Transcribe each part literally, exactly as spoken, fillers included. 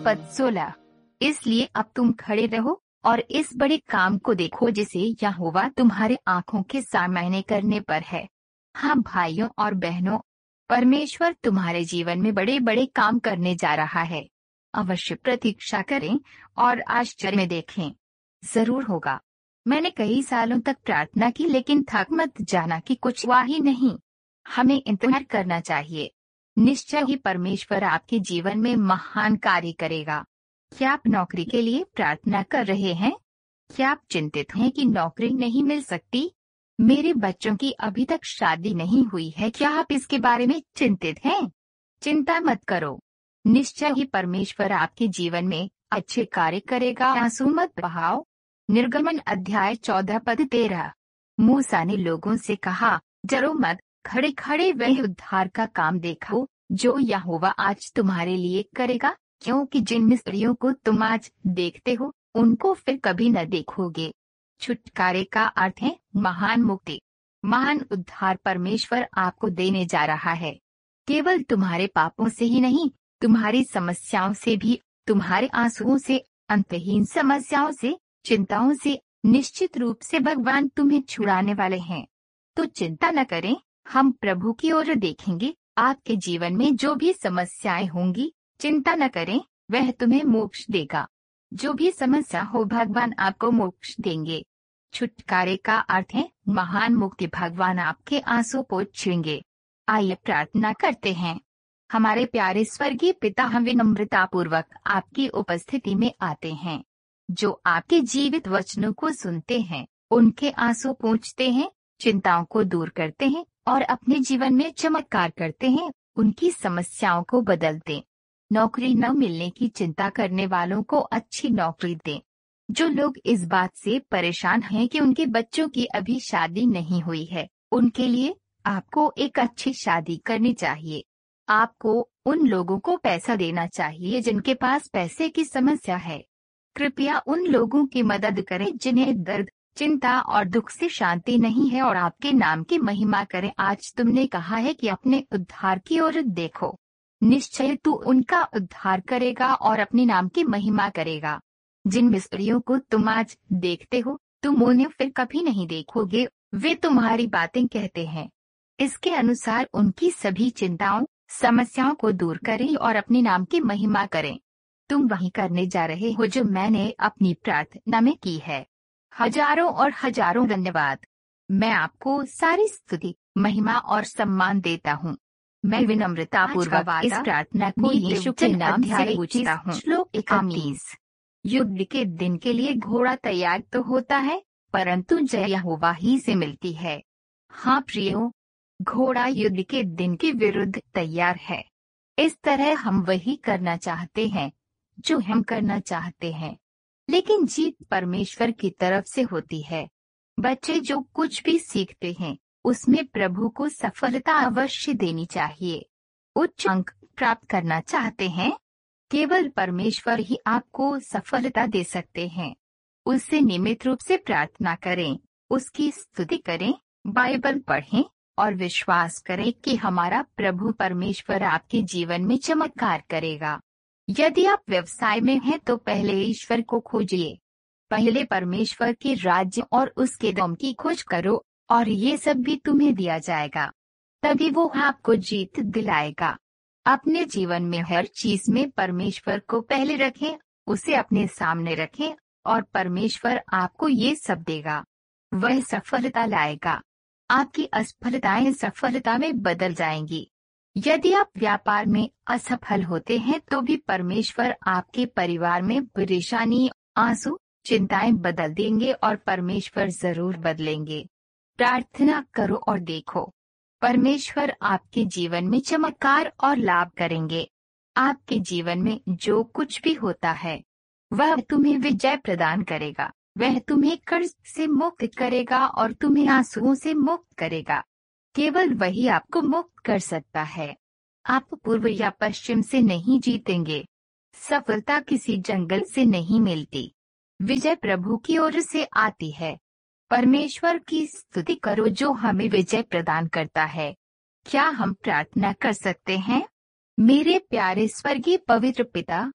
पद सोलह। इसलिए अब तुम खड़े रहो और इस बड़े काम को देखो जिसे यहोवा तुम्हारे आंखों के सामने करने पर है। हाँ भाइयों और बहनों, परमेश्वर तुम्हारे जीवन में बड़े बड़े काम करने जा रहा है। अवश्य प्रतीक्षा करें और आश्चर्य में देखें, जरूर होगा। मैंने कई सालों तक प्रार्थना की, लेकिन थक मत जाना कि कुछ हुआ ही नहीं। हमें इंतजार करना चाहिए। निश्चय ही परमेश्वर आपके जीवन में महान कार्य करेगा। क्या आप नौकरी के लिए प्रार्थना कर रहे हैं? क्या आप चिंतित हैं कि नौकरी नहीं मिल सकती? मेरे बच्चों की अभी तक शादी नहीं हुई है, क्या आप इसके बारे में चिंतित हैं? चिंता मत करो, निश्चय ही परमेश्वर आपके जीवन में अच्छे कार्य करेगा। आंसू मत बहाओ। निर्गमन अध्याय चौदह पद तेरह। मूसा ने लोगों से कहा, डरो मत, खड़े खड़े वह उद्धार का काम देखो जो यहोवा आज तुम्हारे लिए करेगा, क्योंकि जिन मिस्रियों को तुम आज देखते हो उनको फिर कभी न देखोगे। छुटकारे का अर्थ है महान मुक्ति। महान उद्धार परमेश्वर आपको देने जा रहा है। केवल तुम्हारे पापों से ही नहीं, तुम्हारी समस्याओं से भी, तुम्हारे आंसुओं से, अंतहीन समस्याओं से, चिंताओं से निश्चित रूप से भगवान तुम्हें छुड़ाने वाले हैं। तो चिंता न करें, हम प्रभु की ओर देखेंगे। आपके जीवन में जो भी समस्याएं होंगी, चिंता न करें, वह तुम्हें मोक्ष देगा। जो भी समस्या हो, भगवान आपको मोक्ष देंगे। छुटकारे का अर्थ है महान मुक्ति। भगवान आपके आंसू पोंछेंगे। आइए प्रार्थना करते हैं। हमारे प्यारे स्वर्गीय पिता, हम विनम्रता पूर्वक आपकी उपस्थिति में आते हैं। जो आपके जीवित वचनों को सुनते हैं, उनके आंसू पोंछते हैं, चिंताओं को दूर करते हैं और अपने जीवन में चमत्कार करते हैं, उनकी समस्याओं को बदलते। नौकरी न मिलने की चिंता करने वालों को अच्छी नौकरी दें। जो लोग इस बात से परेशान हैं कि उनके बच्चों की अभी शादी नहीं हुई है, उनके लिए आपको एक अच्छी शादी करनी चाहिए। आपको उन लोगों को पैसा देना चाहिए जिनके पास पैसे की समस्या है। कृपया उन लोगों की मदद करें जिन्हें दर्द, चिंता और दुख से शांति नहीं है, और आपके नाम की महिमा करें। आज तुमने कहा है कि अपने उद्धार की ओर देखो। निश्चय तू उनका उद्धार करेगा और अपने नाम की महिमा करेगा। जिन मिस्रियों को तुम आज देखते हो, तुम उन्हें फिर कभी नहीं देखोगे। वे तुम्हारी बातें कहते हैं। इसके अनुसार उनकी सभी चिंताओं, समस्याओं को दूर करें और अपने नाम की महिमा करें। तुम वही करने जा रहे हो जो मैंने अपनी प्रार्थना में की है। हजारों और हजारों धन्यवाद। मैं आपको सारी स्तुति, महिमा और सम्मान देता हूँ। मैं विनम्रता पूर्वक इस प्रार्थना को यीशु के नाम से पूछता हूँ। श्लोक इकतीस। युद्ध के दिन के लिए घोड़ा तैयार तो होता है, परंतु जय यहोवा ही से मिलती है। हाँ प्रियो, घोड़ा युद्ध के दिन के विरुद्ध तैयार है। इस तरह हम वही करना चाहते हैं जो हम करना चाहते हैं, लेकिन जीत परमेश्वर की तरफ से होती है। बच्चे जो कुछ भी सीखते हैं, उसमें प्रभु को सफलता अवश्य देनी चाहिए। उच्च अंक प्राप्त करना चाहते हैं, केवल परमेश्वर ही आपको सफलता दे सकते हैं। उससे नियमित रूप से प्रार्थना करें, उसकी स्तुति करें, बाइबल पढ़ें और विश्वास करें कि हमारा प्रभु परमेश्वर आपके जीवन में चमत्कार करेगा। यदि आप व्यवसाय में हैं तो पहले ईश्वर को खोजिए। पहले परमेश्वर के राज्य और उसके दम की खोज करो और ये सब भी तुम्हें दिया जाएगा। तभी वो आपको जीत दिलाएगा। अपने जीवन में हर चीज में परमेश्वर को पहले रखें, उसे अपने सामने रखें और परमेश्वर आपको ये सब देगा। वह सफलता लाएगा। आपकी असफलताएं सफलता में बदल जाएंगी। यदि आप व्यापार में असफल होते हैं तो भी परमेश्वर आपके परिवार में परेशानी, आंसू, चिंताएं बदल देंगे और परमेश्वर जरूर बदलेंगे। प्रार्थना करो और देखो, परमेश्वर आपके जीवन में चमत्कार और लाभ करेंगे। आपके जीवन में जो कुछ भी होता है, वह तुम्हें विजय प्रदान करेगा। वह तुम्हें कर्ज से मुक्त करेगा और तुम्हें आंसुओं से मुक्त करेगा। केवल वही आपको मुक्त कर सकता है। आप पूर्व या पश्चिम से नहीं जीतेंगे। सफलता किसी जंगल से नहीं मिलती। विजय प्रभु की ओर से आती है। परमेश्वर की स्तुति करो जो हमें विजय प्रदान करता है। क्या हम प्रार्थना कर सकते हैं? मेरे प्यारे स्वर्गीय पवित्र पिता,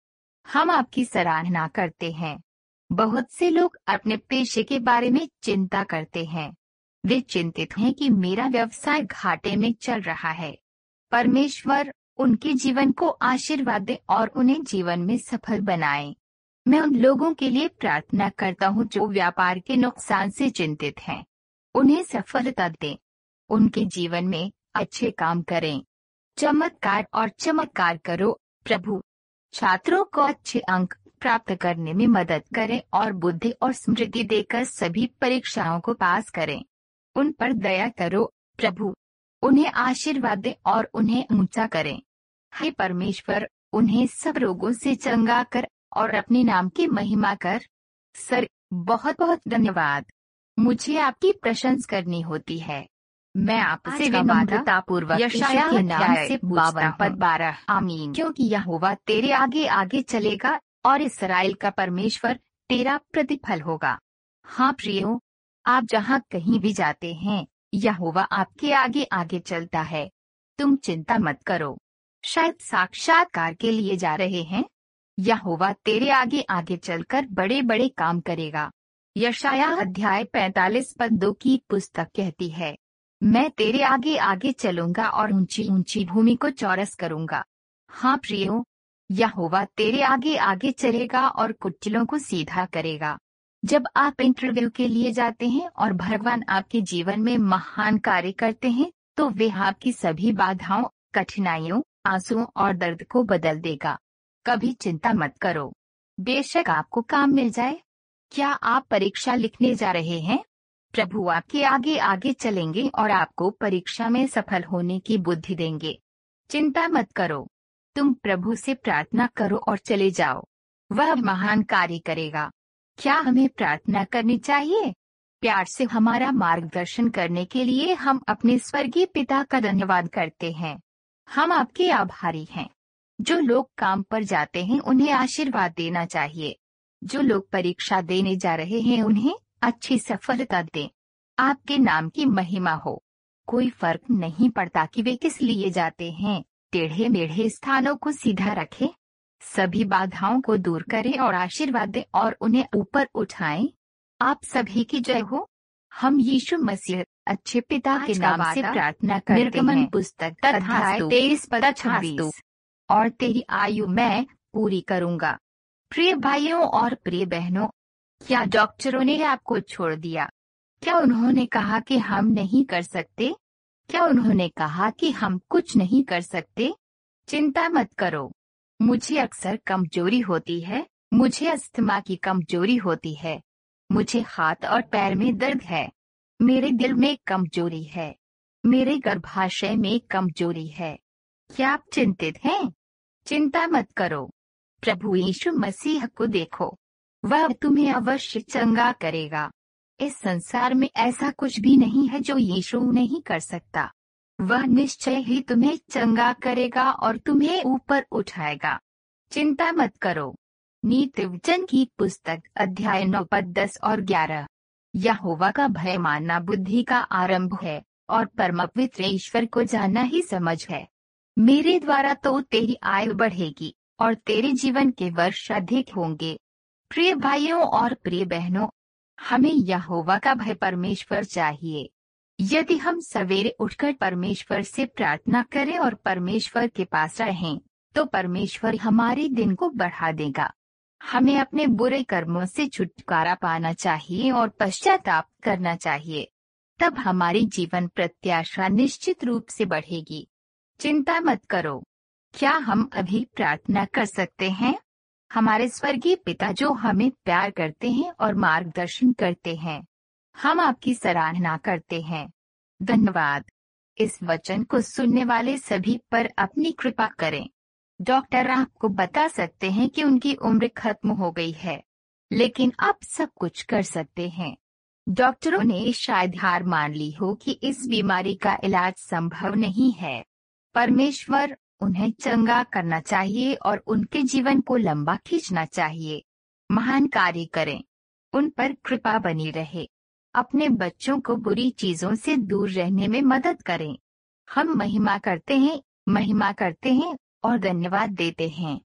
हम आपकी सराहना करते हैं। बहुत से लोग अपने पेशे के बारे में चिंता करते हैं। वे चिंतित हैं कि मेरा व्यवसाय घाटे में चल रहा है। परमेश्वर उनके जीवन को आशीर्वाद दे और उन्हें जीवन में सफल बनाए। मैं उन लोगों के लिए प्रार्थना करता हूँ जो व्यापार के नुकसान से चिंतित हैं। उन्हें सफलता दें। उनके जीवन में अच्छे काम करें। चमत्कार और चमत्कार करो प्रभु। छात्रों को अच्छे अंक प्राप्त करने में मदद करें और बुद्धि और स्मृति देकर सभी परीक्षाओं को पास करें। उन पर दया करो प्रभु। उन्हें आशीर्वाद दें और उन्हें ऊंचा करें। हे परमेश्वर, उन्हें सब रोगों से चंगा कर और अपने नाम की महिमा कर। सर, बहुत बहुत धन्यवाद। मुझे आपकी प्रशंसा करनी होती है। मैं आपसे विनम्रतापूर्वक यशायाह के नाम से बावन पद बारह आमीन। क्योंकि यहोवा तेरे आगे आगे चलेगा और इस्राएल का परमेश्वर तेरा प्रतिफल होगा। हाँ प्रियो, आप जहाँ कहीं भी जाते हैं, यहोवा आपके आगे आगे चलता है। तुम चिंता मत करो। शायद साक्षात्कार के लिए जा रहे हैं, यहोवा तेरे आगे आगे चलकर बड़े बड़े काम करेगा। यशायाह अध्याय पैंतालीस पद दो की पुस्तक कहती है, मैं तेरे आगे आगे चलूंगा और ऊंची ऊंची भूमि को चौरस करूंगा। हाँ प्रियो, यहोवा तेरे आगे आगे चलेगा और कुटिलों को सीधा करेगा। जब आप इंटरव्यू के लिए जाते हैं और भगवान आपके जीवन में महान कार्य करते हैं, तो वे आपकी सभी बाधाओं, कठिनाइयों, आंसुओं और दर्द को बदल देगा। कभी चिंता मत करो। बेशक आपको काम मिल जाए। क्या आप परीक्षा लिखने जा रहे हैं? प्रभु आपके आगे आगे चलेंगे और आपको परीक्षा में सफल होने की बुद्धि देंगे। चिंता मत करो। तुम प्रभु से प्रार्थना करो और चले जाओ। वह महान कार्य करेगा। क्या हमें प्रार्थना करनी चाहिए? प्यार से हमारा मार्गदर्शन करने के लिए हम अपने स्वर्गीय पिता का धन्यवाद करते हैं। हम आपके आभारी हैं। जो लोग काम पर जाते हैं उन्हें आशीर्वाद देना चाहिए। जो लोग परीक्षा देने जा रहे हैं उन्हें अच्छी सफलता दें। आपके नाम की महिमा हो। कोई फर्क नहीं पड़ता कि वे किस लिए जाते हैं। टेढ़े मेढ़े स्थानों को सीधा रखें। सभी बाधाओं को दूर करें और आशीर्वाद दें और उन्हें ऊपर उठाएं। आप सभी की जय हो। हम यीशु मसीह अच्छे पिता के नाम से प्रार्थना करते हैं। निर्गमन पुस्तक अध्याय तेईस पद छब्बीस। और तेरी आयु मैं पूरी करूंगा। प्रिय भाइयों और प्रिय बहनों, क्या डॉक्टरों ने आपको छोड़ दिया? क्या उन्होंने कहा कि हम नहीं कर सकते? क्या उन्होंने कहा कि हम कुछ नहीं कर सकते? चिंता मत करो। मुझे अक्सर कमजोरी होती है। मुझे अस्थमा की कमजोरी होती है। मुझे हाथ और पैर में दर्द है। मेरे दिल में कमजोरी है। मेरे गर्भाशय में कमजोरी है। क्या आप चिंतित हैं? चिंता मत करो। प्रभु यीशु मसीह को देखो। वह तुम्हें अवश्य चंगा करेगा। इस संसार में ऐसा कुछ भी नहीं है जो यीशु नहीं कर सकता। वह निश्चय ही तुम्हें चंगा करेगा और तुम्हें ऊपर उठाएगा। चिंता मत करो। नीति वचन की पुस्तक अध्याय नौ पद दस और ग्यारह। यहोवा का भय मानना बुद्धि का आरंभ है और परम पवित्र ईश्वर को जानना ही समझ है। मेरे द्वारा तो तेरी आयु बढ़ेगी और तेरे जीवन के वर्ष अधिक होंगे। प्रिय भाइयों और प्रिय बहनों, हमें यहोवा का भय परमेश्वर चाहिए। यदि हम सवेरे उठकर परमेश्वर से प्रार्थना करें और परमेश्वर के पास रहें, तो परमेश्वर हमारे दिन को बढ़ा देगा। हमें अपने बुरे कर्मों से छुटकारा पाना चाहिए और पश्चाताप करना चाहिए। तब हमारी जीवन प्रत्याशा निश्चित रूप से बढ़ेगी। चिंता मत करो। क्या हम अभी प्रार्थना कर सकते हैं? हमारे स्वर्गीय पिता जो हमें प्यार करते हैं और मार्गदर्शन करते हैं, हम आपकी सराहना करते हैं। धन्यवाद। इस वचन को सुनने वाले सभी पर अपनी कृपा करें। डॉक्टर आपको बता सकते हैं कि उनकी उम्र खत्म हो गई है, लेकिन आप सब कुछ कर सकते हैं। डॉक्टरों ने शायद हार मान ली हो कि इस बीमारी का इलाज संभव नहीं है। परमेश्वर उन्हें चंगा करना चाहिए और उनके जीवन को लंबा खींचना चाहिए। महान कार्य करें। उन पर कृपा बनी रहे। अपने बच्चों को बुरी चीजों से दूर रहने में मदद करें। हम महिमा करते हैं, महिमा करते हैं और धन्यवाद देते हैं।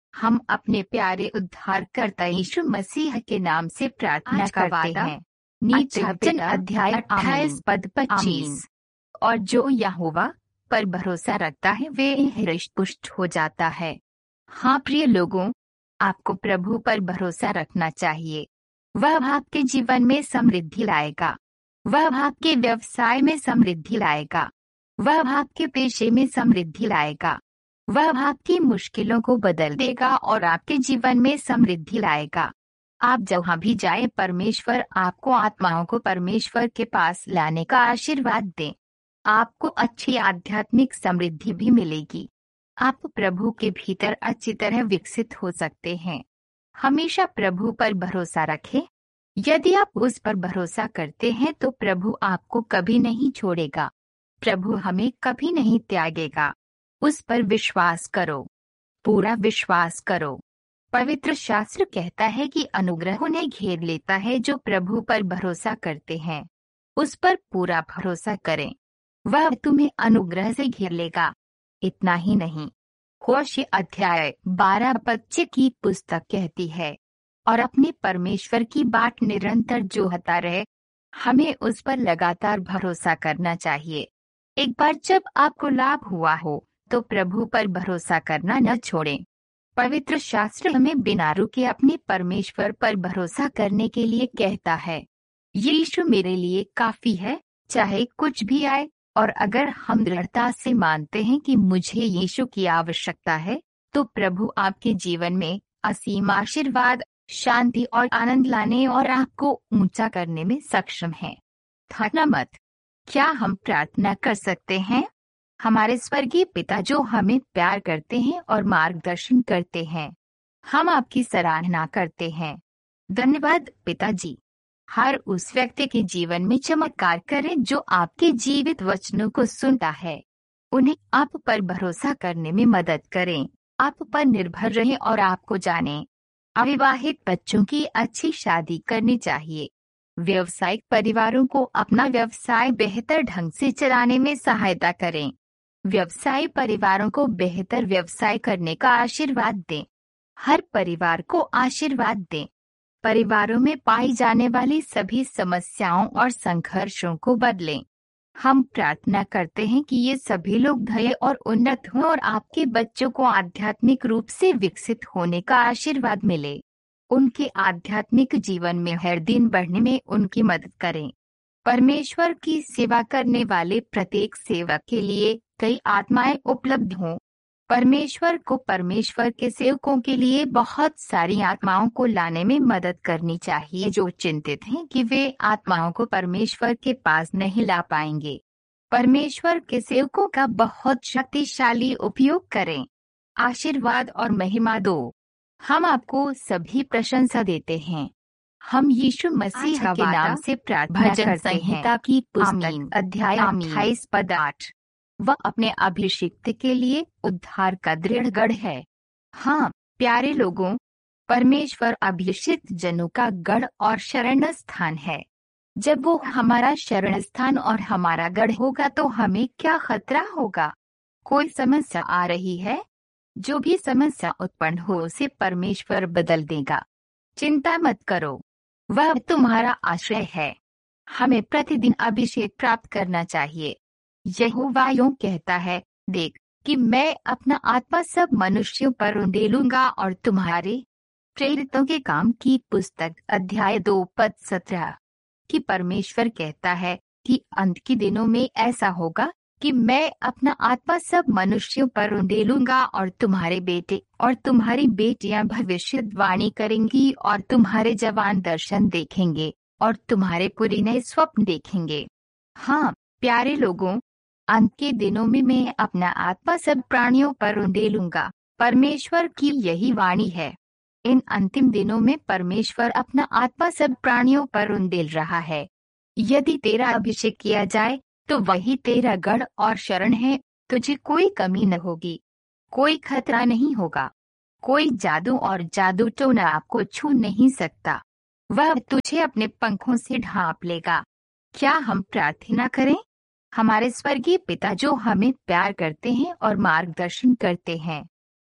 हम अपने प्यारे उद्धारकर्ता यीशु मसीह के नाम से प्रार्थना करते हैं। नीति वचन अध्याय अट्ठाईस पद पच्चीस। और जो यहोवा पर भरोसा रखता है वे हृष्ट पुष्ट हो जाता है। हाँ प्रिय लोगों, आपको प्रभु पर भरोसा रखना चाहिए। वह आपके जीवन में समृद्धि लाएगा। वह आपके व्यवसाय में समृद्धि लाएगा। वह आपके पेशे में समृद्धि लाएगा। वह आपकी मुश्किलों को बदल देगा और आपके जीवन में समृद्धि लाएगा। आप जहाँ भी जाए, परमेश्वर आपको आत्माओं को परमेश्वर के पास लाने का आशीर्वाद दें। आपको अच्छी आध्यात्मिक समृद्धि भी मिलेगी। आप प्रभु के भीतर अच्छी तरह विकसित हो सकते हैं। हमेशा प्रभु पर भरोसा रखें। यदि आप उस पर भरोसा करते हैं तो प्रभु आपको कभी नहीं छोड़ेगा। प्रभु हमें कभी नहीं त्यागेगा। उस पर विश्वास करो, पूरा विश्वास करो। पवित्र शास्त्र कहता है कि अनुग्रह उन्हें घेर लेता है जो प्रभु पर भरोसा करते हैं। उस पर पूरा भरोसा करें, वह तुम्हें अनुग्रह से घेर लेगा। इतना ही नहीं, होशे अध्याय बारह बच्चे की पुस्तक कहती है, और अपने परमेश्वर की बाट निरंतर जोहता रहे। हमें उस पर लगातार भरोसा करना चाहिए। एक बार जब आपको लाभ हुआ हो तो प्रभु पर भरोसा करना न छोड़ें। पवित्र शास्त्र हमें बिना रुके अपने परमेश्वर पर भरोसा करने के लिए कहता है। यीशु मेरे लिए काफी है, चाहे कुछ भी आए। और अगर हम दृढ़ता से मानते हैं कि मुझे यीशु की आवश्यकता है, तो प्रभु आपके जीवन में असीम आशीर्वाद, शांति और आनंद लाने और आपको ऊंचा करने में सक्षम है। थकना मत। क्या हम प्रार्थना कर सकते हैं? हमारे स्वर्गीय पिता जो हमें प्यार करते हैं और मार्गदर्शन करते हैं, हम आपकी सराहना करते हैं। धन्यवाद पिताजी। हर उस व्यक्ति के जीवन में चमत्कार करें जो आपके जीवित वचनों को सुनता है। उन्हें आप पर भरोसा करने में मदद करें। आप पर निर्भर रहें और आपको जानें। अविवाहित बच्चों की अच्छी शादी करनी चाहिए। व्यावसायिक परिवारों को अपना व्यवसाय बेहतर ढंग से चलाने में सहायता करें। व्यवसायी परिवारों को बेहतर व्यवसाय करने का आशीर्वाद दें। हर परिवार को आशीर्वाद दें। परिवारों में पाई जाने वाली सभी समस्याओं और संघर्षों को बदलें। हम प्रार्थना करते हैं कि ये सभी लोग धन्य और उन्नत हों और आपके बच्चों को आध्यात्मिक रूप से विकसित होने का आशीर्वाद मिले। उनके आध्यात्मिक जीवन में हर दिन बढ़ने में उनकी मदद करें। परमेश्वर की सेवा करने वाले प्रत्येक सेवक के लिए कई आत्माएं उपलब्ध हों। परमेश्वर को परमेश्वर के सेवकों के लिए बहुत सारी आत्माओं को लाने में मदद करनी चाहिए जो चिंतित हैं कि वे आत्माओं को परमेश्वर के पास नहीं ला पाएंगे। परमेश्वर के सेवकों का बहुत शक्तिशाली उपयोग करें। आशीर्वाद और महिमा दो। हम आपको सभी प्रशंसा देते हैं। हम यीशु मसीह के नाम से प्रार्थना करते हैं। संहिता की पुस्तक अध्याय अट्ठाईस पद आठ। वह अपने अभिषिक्त के लिए उद्धार का दृढ़ गढ़ है। हाँ प्यारे लोगों, परमेश्वर अभिषिक्त जनों का गढ़ और शरण स्थान है। जब वो हमारा शरण स्थान और हमारा गढ़ होगा तो हमें क्या खतरा होगा? कोई समस्या आ रही है? जो भी समस्या उत्पन्न हो उसे परमेश्वर बदल देगा। चिंता मत करो, वह तुम्हारा आश्रय है। हमें प्रतिदिन अभिषेक प्राप्त करना चाहिए। यहोवा यूं कहता है, देख कि मैं अपना आत्मा सब मनुष्यों पर उंडेलूंगा। और तुम्हारे प्रेरितों के काम की पुस्तक अध्याय दो पद सत्रह कि परमेश्वर कहता है कि अंत के दिनों में ऐसा होगा कि मैं अपना आत्मा सब मनुष्यों पर उंडेलूंगा और तुम्हारे बेटे और तुम्हारी बेटियां भविष्यवाणी करेंगी और तुम्हारे जवान दर्शन देखेंगे और तुम्हारे पुरीने स्वप्न देखेंगे। हाँ प्यारे लोगों, अंत के दिनों में मैं अपना आत्मा सब प्राणियों पर उंडेलूंगा। परमेश्वर की यही वाणी है। इन अंतिम दिनों में परमेश्वर अपना आत्मा सब प्राणियों पर उंडेल रहा है। यदि तेरा अभिषेक किया जाए तो वही तेरा गढ़ और शरण है। तुझे कोई कमी न होगी, कोई खतरा नहीं होगा। कोई जादू और जादू टोना आपको छू नहीं सकता। वह तुझे अपने पंखों से ढांप लेगा। क्या हम प्रार्थना करें? हमारे स्वर्गीय पिता जो हमें प्यार करते हैं और मार्गदर्शन करते हैं,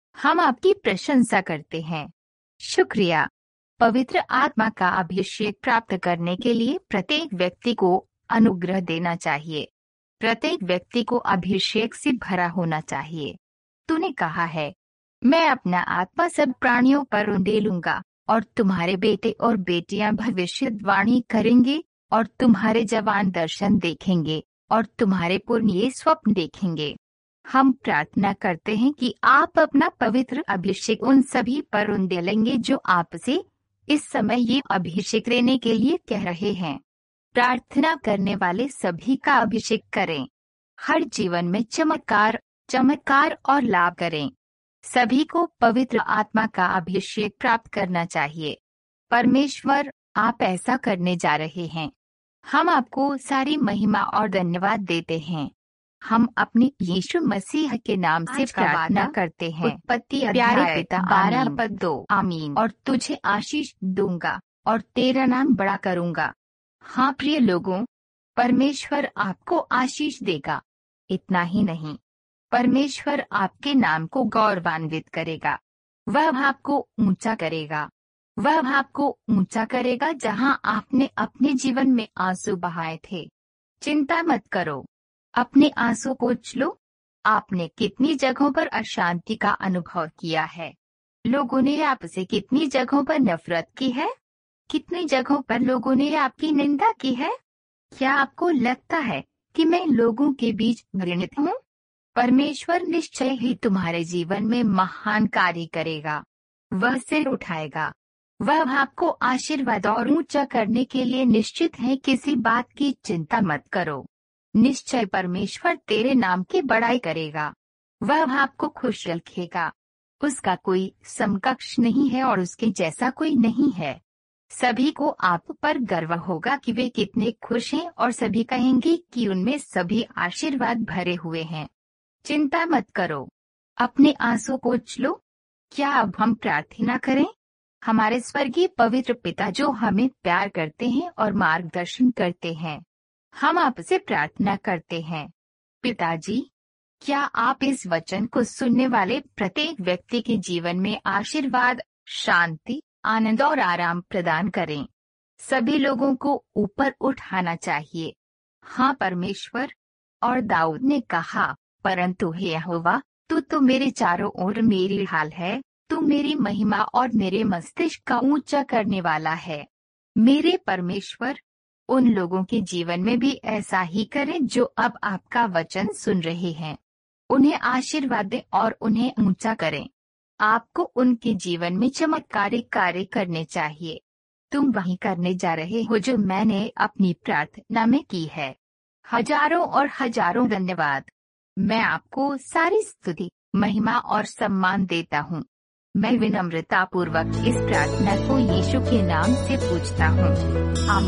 हम आपकी प्रशंसा करते हैं। शुक्रिया। पवित्र आत्मा का अभिषेक प्राप्त करने के लिए प्रत्येक व्यक्ति को अनुग्रह देना चाहिए। प्रत्येक व्यक्ति को अभिषेक से भरा होना चाहिए। तूने कहा है, मैं अपना आत्मा सब प्राणियों पर उंडेलूंगा, और तुम्हारे बेटे और बेटियां भविष्यवाणी करेंगे, और तुम्हारे जवान दर्शन देखेंगे, और तुम्हारे पुरनिये स्वप्न देखेंगे। हम प्रार्थना करते हैं कि आप अपना पवित्र अभिषेक उन सभी पर उंडेलेंगे जो आपसे इस समय ये अभिषेक लेने के लिए कह रहे हैं। प्रार्थना करने वाले सभी का अभिषेक करें। हर जीवन में चमत्कार चमत्कार और लाभ करें। सभी को पवित्र आत्मा का अभिषेक प्राप्त करना चाहिए। परमेश्वर, आप ऐसा करने जा रहे हैं। हम आपको सारी महिमा और धन्यवाद देते हैं। हम अपने यीशु मसीह के नाम से प्रार्थना करते हैं। उत्पत्ति प्यारे पिता बारह पद दो आमीन। और तुझे आशीष दूंगा और तेरा नाम बड़ा करूंगा। हाँ प्रिय लोगों, परमेश्वर आपको आशीष देगा। इतना ही नहीं, परमेश्वर आपके नाम को गौरवान्वित करेगा। वह आपको ऊंचा करेगा। वह आपको ऊंचा करेगा जहां आपने अपने जीवन में आंसू बहाए थे। चिंता मत करो, अपने आंसू पोंछ लो। आपने कितनी जगहों पर अशांति का अनुभव किया है। लोगों ने आपसे कितनी जगहों पर नफरत की है। कितनी जगहों पर लोगों ने आपकी निंदा की है। क्या आपको लगता है कि मैं लोगों के बीच घृणित हूँ? परमेश्वर निश्चय ही तुम्हारे जीवन में महान कार्य करेगा। वह सिर उठाएगा। वह आपको आशीर्वाद और ऊंचा करने के लिए निश्चित है। किसी बात की चिंता मत करो। निश्चय परमेश्वर तेरे नाम की बड़ाई करेगा। वह आपको खुश रखेगा। उसका कोई समकक्ष नहीं है और उसके जैसा कोई नहीं है। सभी को आप पर गर्व होगा कि वे कितने खुश हैं, और सभी कहेंगे कि उनमें सभी आशीर्वाद भरे हुए हैं। चिंता मत करो, अपने आंसू पोंछ लो। क्या अब हम प्रार्थना करें? हमारे स्वर्गीय पवित्र पिता जो हमें प्यार करते हैं और मार्गदर्शन करते हैं, हम आपसे प्रार्थना करते हैं। पिताजी, क्या आप इस वचन को सुनने वाले प्रत्येक व्यक्ति के जीवन में आशीर्वाद, शांति, आनंद और आराम प्रदान करें। सभी लोगों को ऊपर उठाना चाहिए। हाँ परमेश्वर। और दाऊद ने कहा, परंतु हे यहोवा, तू तो मेरे चारों ओर मेरी ढाल है। तू मेरी महिमा और मेरे मस्तिष्क का ऊंचा करने वाला है। मेरे परमेश्वर, उन लोगों के जीवन में भी ऐसा ही करें जो अब आपका वचन सुन रहे हैं। उन्हें आशीर्वाद दें और उन्हें ऊंचा करें। आपको उनके जीवन में चमत्कारी कार्य करने चाहिए। तुम वही करने जा रहे हो जो मैंने अपनी प्रार्थना में की है। हजारों और हजारों धन्यवाद। मैं आपको सारी स्तुति, महिमा और सम्मान देता हूँ। मैं विनम्रतापूर्वक इस प्रार्थना को यीशु के नाम से पूछता हूँ। आमीन।